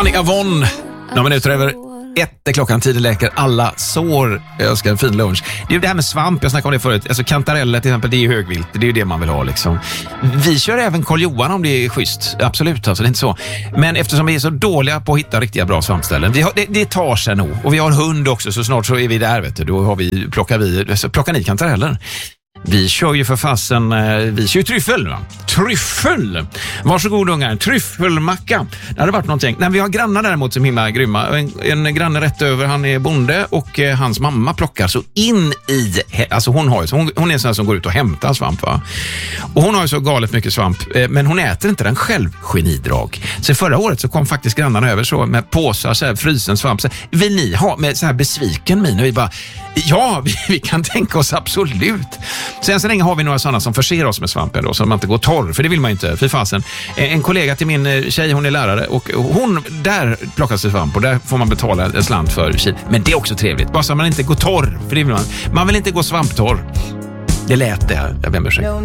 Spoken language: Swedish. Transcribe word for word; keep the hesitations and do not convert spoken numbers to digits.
Fanny Avon. Några minuter över ett är klockan, tiden läker alla sår. Jag önskar en fin lunch. Det är ju det här med svamp, jag snackade om det förut. Alltså kantareller till exempel, det är ju högvilt. Det är ju det man vill ha liksom. Vi kör även Karl Johan om det är schysst. Absolut, alltså det är inte så. Men eftersom vi är så dåliga på att hitta riktiga bra svampställen, vi har, det, det tar sig nog. Och vi har hund också, så snart så är vi där, vet du. Då har vi, plockar vi, så plockar ni kantareller. Vi kör ju för fasen, vi kör ju tryffel va? Tryffel! Varsågod ungar, tryffelmacka. Det hade varit någonting. Nej, vi har grannar däremot som himla grymma. En, en granne rätt över, han är bonde och eh, hans mamma plockar så in i, alltså hon har ju, hon, hon är en sån som går ut och hämtar svamp va? Och hon har ju så galet mycket svamp, eh, men hon äter inte den själv, genidrag. Så förra året så kom faktiskt grannarna över så med påsar, så här, frysen svamp. Så, vill ni ha med så här besviken min? Och vi bara, ja, vi, vi kan tänka oss absolut. Sen så länge har vi några sådana som förser oss med svampen då, så man inte går torr, för det vill man ju inte, fy fasen. En kollega till min tjej, hon är lärare och hon, där plockas det svamp och där får man betala en slant för kil. Men det är också trevligt, bara så man inte går torr, för det vill man. Man vill inte gå svamptorr. Det lät det här, jag ber mig.